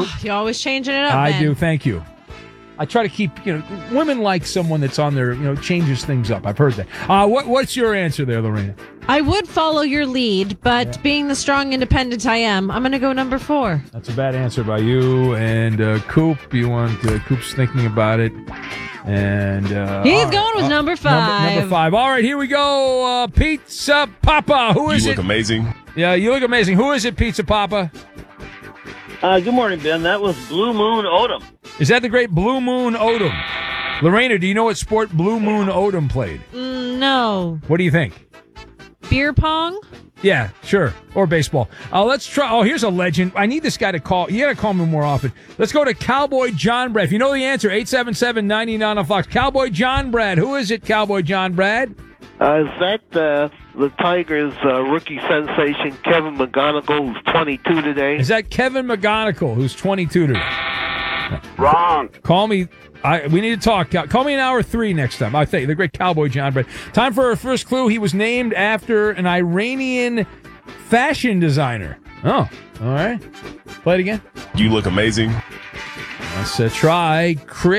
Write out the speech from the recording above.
Oh, you're always changing it up, I man. do. Thank you. I try to keep, women like someone that's on there, changes things up. I've heard that. What's your answer there, Lorena? I would follow your lead, but being the strong independent I am, I'm going to go number 4. That's a bad answer by you. And Coop, Coop's thinking about it. And he's going with number 5. Number 5. All right, here we go. Pizza Papa. Who is it? You look amazing. Yeah, you look amazing. Who is it, Pizza Papa? Good morning, Ben. That was Blue Moon Odom. Is that the great Blue Moon Odom? Lorena, do you know what sport Blue Moon Odom played? No. What do you think? Beer pong? Yeah, sure. Or baseball. Let's try. Oh, here's a legend. I need this guy to call. You got to call me more often. Let's go to Cowboy John Brad. If you know the answer, 877-99 on Fox. Cowboy John Brad. Who is it, Cowboy John Brad? Is that the Tigers' rookie sensation, Kevin McGonigal, who's 22 today? Is that Kevin McGonigal, who's 22 today? Wrong. Call me. We need to talk. Call me in hour 3 next time. I think the great Cowboy John Brad. Time for our first clue. He was named after an Iranian fashion designer. Oh, all right. Play it again. You look amazing. Let's try Chris.